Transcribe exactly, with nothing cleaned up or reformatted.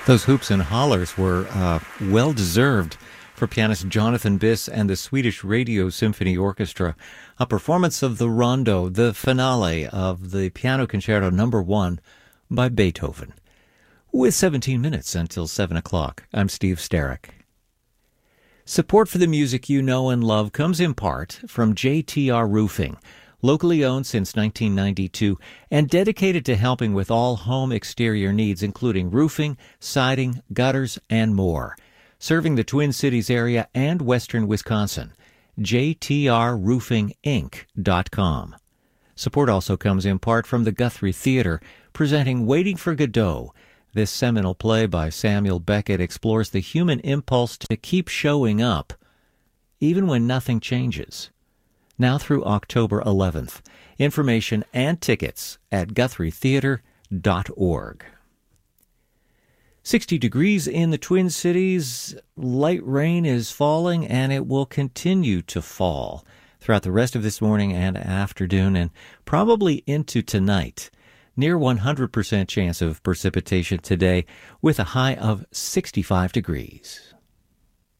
Those hoops and hollers were uh, well-deserved for pianist Jonathan Biss and the Swedish Radio Symphony Orchestra, a performance of the Rondo, the finale of the Piano Concerto Number One by Beethoven. With seventeen minutes until seven o'clock, I'm Steve Sterrick. Support for the music you know and love comes in part from J T R Roofing, locally owned since nineteen ninety-two and dedicated to helping with all home exterior needs, including roofing, siding, gutters, and more. Serving the Twin Cities area and western Wisconsin. J T R roofing inc dot com. Support also comes in part from the Guthrie Theater, presenting Waiting for Godot. This seminal play by Samuel Beckett explores the human impulse to keep showing up, even when nothing changes. Now through October eleventh. Information and tickets at guthrie theater dot org. sixty degrees in the Twin Cities. Light rain is falling, and it will continue to fall throughout the rest of this morning and afternoon, and probably into tonight. Near one hundred percent chance of precipitation today, with a high of sixty-five degrees.